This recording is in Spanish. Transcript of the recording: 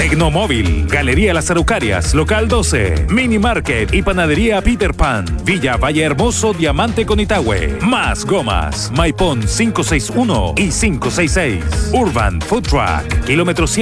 Tecnomóvil, Galería Las Araucarias, Local 12, Mini Market y Panadería Peter Pan, Villa Valle Hermoso, Diamante con Itahue. Más Gomas, Maipón 561 y 566. Urban Food Truck, kilómetro 7.